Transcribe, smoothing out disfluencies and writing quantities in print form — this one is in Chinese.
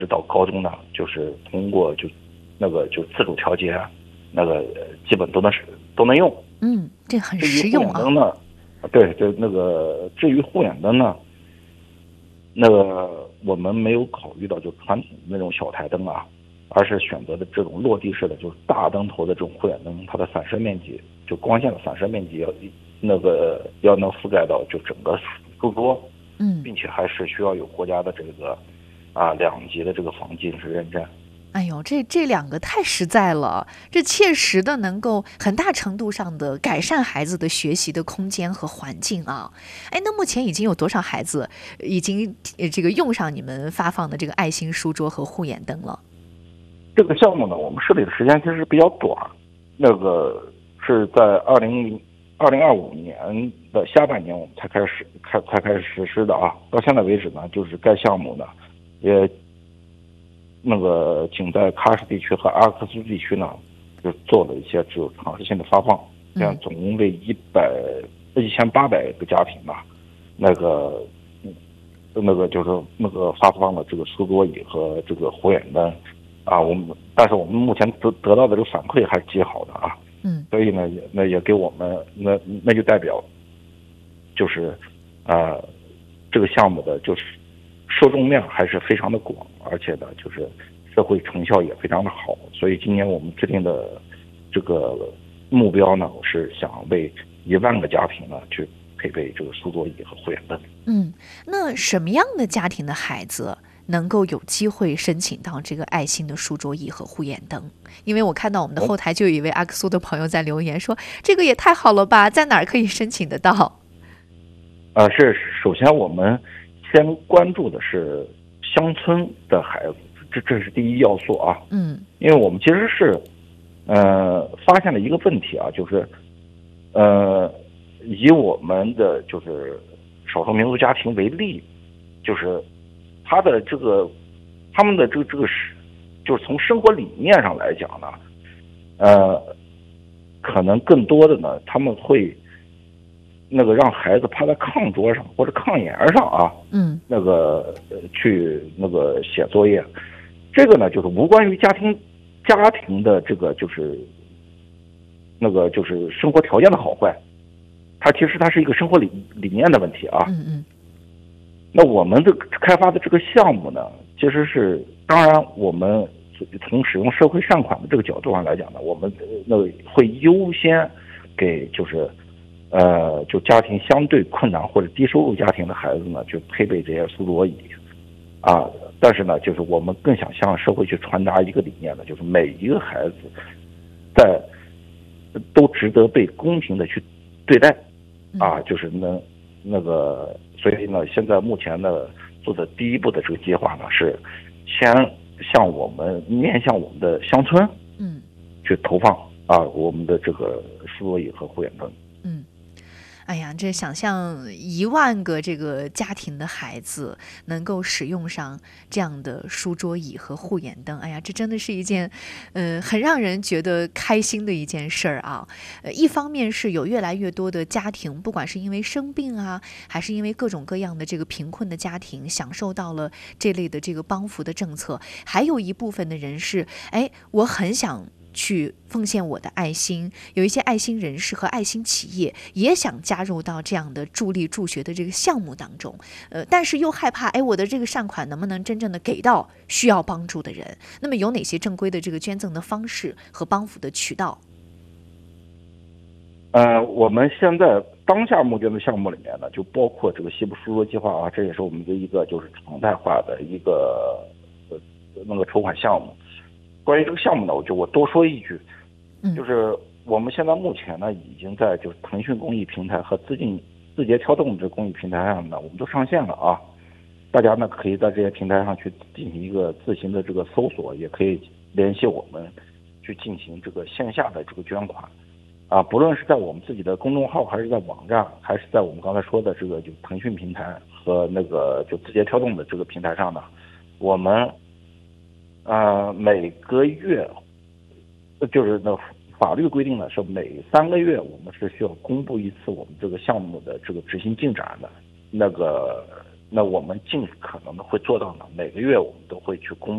直到高中呢，就是通过就自主调节，基本都能用。 这很至于实用啊。 护眼灯呢，对，至于护眼灯呢，我们没有考虑到就传统的那种小台灯啊，而是选择的这种落地式的，就是大灯头的这种护眼灯，它的反射面积就光线的反射面积要能覆盖到就整个书桌，并且还是需要有国家的这个2级的这个防近视认证。 哎呦，这两个太实在了，这切实的能够很大程度上的改善孩子的学习的空间和环境啊。哎，那目前已经有多少孩子已经这个用上你们发放的这个爱心书桌和护眼灯了？ 这个项目呢，我们设立的时间其实比较短，是在2025年的下半年我们才开始实施的啊。到现在为止呢，就是该项目呢也仅在喀什地区和阿克苏地区呢，就做了一些只有尝试性的发放，这样总共为1800个家庭吧，就是发放了这个书桌椅和这个护眼灯啊。但是我们目前得到的这个反馈还是极好的啊。所以呢，也给我们那就代表就是这个项目的就是受众面还是非常的广，而且呢，就是社会成效也非常的好。所以今年我们制定的这个目标呢，是想为1万个家庭呢去配备这个书桌椅和护眼灯。 那什么样的家庭的孩子能够有机会申请到这个爱心的书桌椅和护眼灯？因为我看到我们的后台就有一位阿克苏的朋友在留言说，这个也太好了吧，在哪儿可以申请得到？ 首先我们先关注的是乡村的孩子，这是第一要素啊。因为我们其实是发现了一个问题啊，就是以我们的就是少数民族家庭为例，就是他们的就是从生活理念上来讲呢，可能更多的呢，他们会让孩子趴在炕桌上或者炕沿上啊，去写作业。这个呢，就是无关于家庭的这个就是生活条件的好坏，其实它是一个生活理念的问题啊。那我们开发的这个项目呢，其实是当然我们从使用社会善款的这个角度上来讲呢，我们会优先给就家庭相对困难或者低收入家庭的孩子呢，去配备这些书桌椅啊。但是呢，就是我们更想向社会去传达一个理念呢，就是每一个孩子都值得被公平的去对待啊。就是所以呢，现在目前呢做的第一步的这个计划呢，是先面向我们的乡村，去投放我们的这个书桌椅和护眼灯。 哎呀，这想象1万个这个家庭的孩子能够使用上这样的书桌椅和护眼灯，哎呀，这真的是一件很让人觉得开心的一件事儿啊。一方面是有越来越多的家庭，不管是因为生病啊，还是因为各种各样的这个贫困的家庭，享受到了这类的这个帮扶的政策，还有一部分的人是，我很想去奉献我的爱心，有一些爱心人士和爱心企业也想加入到这样的助力助学的这个项目当中，但是又害怕，我的这个善款能不能真正的给到需要帮助的人？那么有哪些正规的这个捐赠的方式和帮扶的渠道？ 我们现在当下募捐的项目里面呢，就包括这个西部书桌计划啊，这也是我们的一个就是常态化的一个筹款项目。关于这个项目呢，我多说一句，就是我们现在目前呢，已经在就是腾讯公益平台和字节跳动这公益平台上呢，我们都上线了啊。大家呢可以在这些平台上去进行一个自行的这个搜索，也可以联系我们去进行这个线下的这个捐款啊。不论是在我们自己的公众号，还是在网站，还是在我们刚才说的这个就腾讯平台和就字节跳动的这个平台上呢，我们每个月就是法律规定的是每3个月我们是需要公布一次我们这个项目的这个执行进展的。那我们尽可能的会做到呢，每个月我们都会去公布